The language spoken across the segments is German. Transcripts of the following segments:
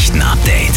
Nachrichten-Update.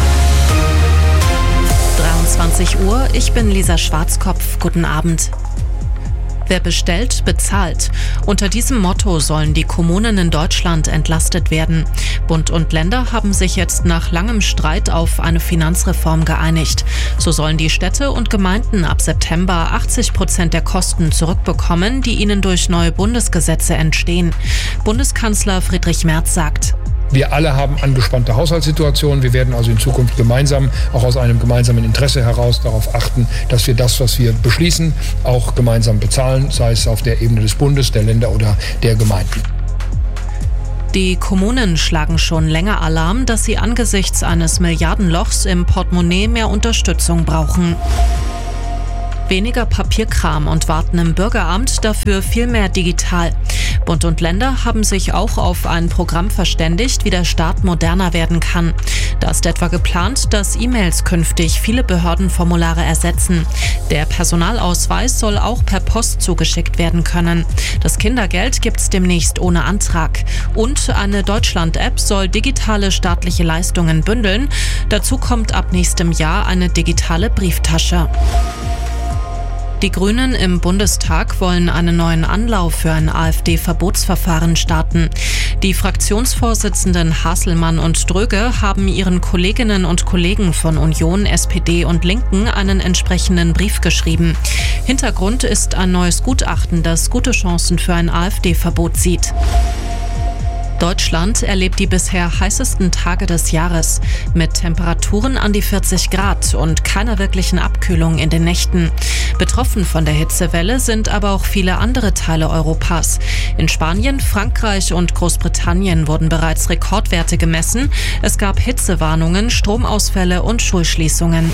23 Uhr, ich bin Lisa Schwarzkopf. Guten Abend. Wer bestellt, bezahlt. Unter diesem Motto sollen die Kommunen in Deutschland entlastet werden. Bund und Länder haben sich jetzt nach langem Streit auf eine Finanzreform geeinigt. So sollen die Städte und Gemeinden ab September 80% der Kosten zurückbekommen, die ihnen durch neue Bundesgesetze entstehen. Bundeskanzler Friedrich Merz sagt: Wir alle haben angespannte Haushaltssituationen. Wir werden also in Zukunft gemeinsam, auch aus einem gemeinsamen Interesse heraus, darauf achten, dass wir das, was wir beschließen, auch gemeinsam bezahlen, sei es auf der Ebene des Bundes, der Länder oder der Gemeinden. Die Kommunen schlagen schon länger Alarm, dass sie angesichts eines Milliardenlochs im Portemonnaie mehr Unterstützung brauchen. Weniger Papierkram und Warten im Bürgeramt, dafür viel mehr digital. Bund und Länder haben sich auch auf ein Programm verständigt, wie der Staat moderner werden kann. Da ist etwa geplant, dass E-Mails künftig viele Behördenformulare ersetzen. Der Personalausweis soll auch per Post zugeschickt werden können. Das Kindergeld gibt's demnächst ohne Antrag. Und eine Deutschland-App soll digitale staatliche Leistungen bündeln. Dazu kommt ab nächstem Jahr eine digitale Brieftasche. Die Grünen im Bundestag wollen einen neuen Anlauf für ein AfD-Verbotsverfahren starten. Die Fraktionsvorsitzenden Hasselmann und Dröge haben ihren Kolleginnen und Kollegen von Union, SPD und Linken einen entsprechenden Brief geschrieben. Hintergrund ist ein neues Gutachten, das gute Chancen für ein AfD-Verbot sieht. Deutschland erlebt die bisher heißesten Tage des Jahres mit Temperaturen an die 40 Grad und keiner wirklichen Abkühlung in den Nächten. Betroffen von der Hitzewelle sind aber auch viele andere Teile Europas. In Spanien, Frankreich und Großbritannien wurden bereits Rekordwerte gemessen. Es gab Hitzewarnungen, Stromausfälle und Schulschließungen.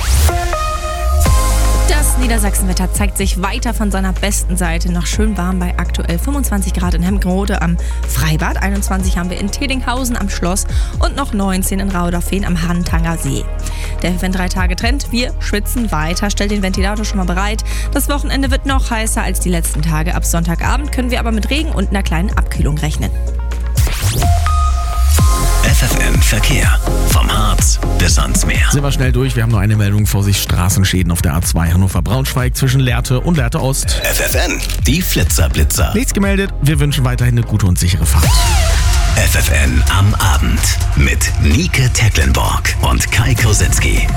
Das Niedersachsenwetter zeigt sich weiter von seiner besten Seite. Noch schön warm bei aktuell 25 Grad in Hemgrode am Freibad. 21 haben wir in Tedinghausen am Schloss und noch 19 in Rauderfehn am Harntanger See. Der wenn 3 Tage Trend, wir schwitzen weiter. Stellt den Ventilator schon mal bereit. Das Wochenende wird noch heißer als die letzten Tage. Ab Sonntagabend können wir aber mit Regen und einer kleinen Abkühlung rechnen. FFN Verkehr. Vom Harz bis ans Meer. Sind wir schnell durch. Wir haben noch eine Meldung vor sich. Straßenschäden auf der A2 Hannover-Braunschweig zwischen Lehrte und Lehrte Ost. FFN, die Flitzer-Blitzer. Nichts gemeldet. Wir wünschen weiterhin eine gute und sichere Fahrt. FFN am Abend mit Nike Tecklenburg und Kai Kosinski.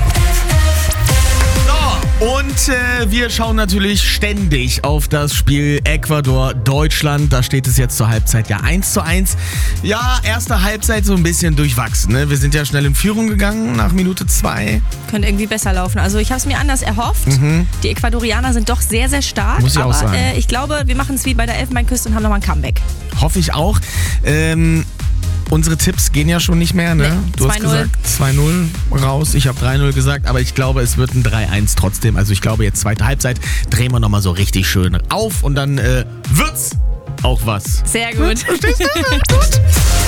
Und wir schauen natürlich ständig auf das Spiel Ecuador-Deutschland. Da steht es jetzt zur Halbzeit ja 1:1. Ja, erste Halbzeit so ein bisschen durchwachsen. Ne? Wir sind ja schnell in Führung gegangen nach Minute 2. Könnte irgendwie besser laufen. Also ich habe es mir anders erhofft. Die Ecuadorianer sind doch sehr, sehr stark. Muss ich auch sagen. Ich glaube, wir machen es wie bei der Elfenbeinküste und haben nochmal ein Comeback. Hoffe ich auch. Unsere Tipps gehen ja schon nicht mehr, ne? Nee, du hast gesagt 2-0 raus, ich habe 3-0 gesagt, aber ich glaube, es wird ein 3-1 trotzdem. Also ich glaube, jetzt zweite Halbzeit drehen wir nochmal so richtig schön auf und dann wird's auch was. Sehr gut. Verstehst du? Gut.